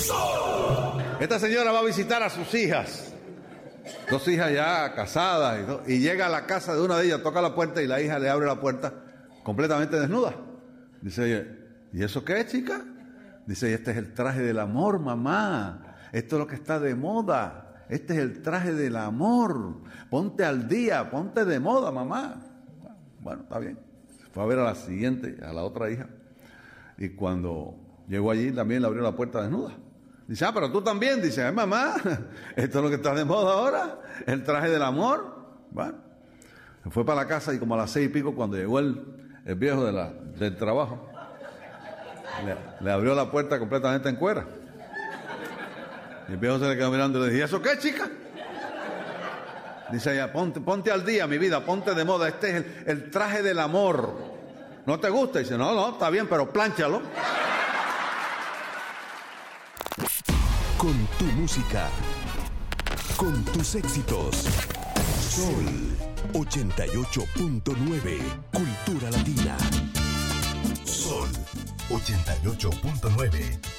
Esta señora va a visitar a sus hijas. 2 hijas ya casadas y llega a la casa de una de ellas, toca la puerta y la hija le abre la puerta completamente desnuda. Dice ella, ¿y eso qué es, chica? Dice, este es el traje del amor, mamá. Esto es lo que está de moda. Este es el traje del amor. Ponte al día, ponte de moda, mamá. Bueno, está bien. Fue a ver a la siguiente, a la otra hija. Y cuando llegó allí también le abrió la puerta desnuda. Dice, pero tú también. Dice, mamá, esto es lo que está de moda ahora, el traje del amor. Bueno, se fue para la casa y como a las 6 y pico, cuando llegó el viejo del trabajo, le abrió la puerta completamente en cuera. Y el viejo se le quedó mirando y le dije, ¿y eso qué, chica? Dice ella, ponte al día, mi vida, ponte de moda, este es el traje del amor. ¿No te gusta? Dice, no, está bien, pero plánchalo. Con tu música, con tus éxitos. Sol 88.9, Cultura Latina. Sol 88.9.